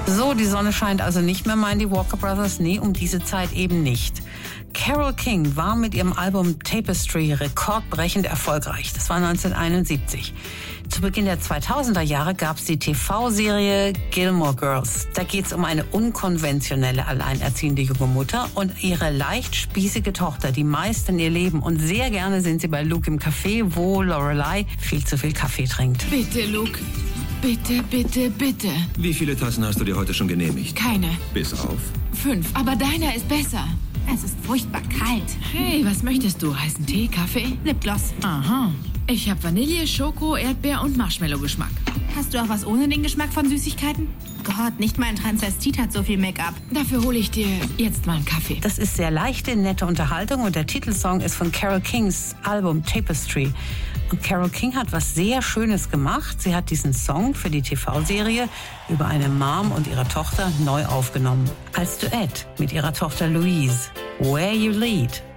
So, die Sonne scheint also nicht mehr, meinen die Walker Brothers. Nee, um diese Zeit eben nicht. Carole King war mit ihrem Album Tapestry rekordbrechend erfolgreich. Das war 1971. Zu Beginn der 2000er Jahre gab es die TV-Serie Gilmore Girls. Da geht es um eine unkonventionelle, alleinerziehende junge Mutter und ihre leicht spießige Tochter, die meist in ihr Leben. Und sehr gerne sind sie bei Luke im Café, wo Lorelei viel zu viel Kaffee trinkt. Bitte, Luke. Bitte, bitte, bitte. Wie viele Tassen hast du dir heute schon genehmigt? Keine. Bis auf? 5. Aber deiner ist besser. Es ist furchtbar kalt. Hey, was möchtest du? Heißen Tee, Kaffee? Lipgloss. Aha. Ich habe Vanille, Schoko, Erdbeer und Marshmallow-Geschmack. Hast du auch was ohne den Geschmack von Süßigkeiten? Gott, nicht mal ein Transvestit hat so viel Make-up. Dafür hole ich dir jetzt mal einen Kaffee. Das ist sehr leichte, nette Unterhaltung und der Titelsong ist von Carole Kings Album Tapestry. Und Carole King hat was sehr Schönes gemacht. Sie hat diesen Song für die TV-Serie über eine Mom und ihre Tochter neu aufgenommen. Als Duett mit ihrer Tochter Louise. Where You Lead.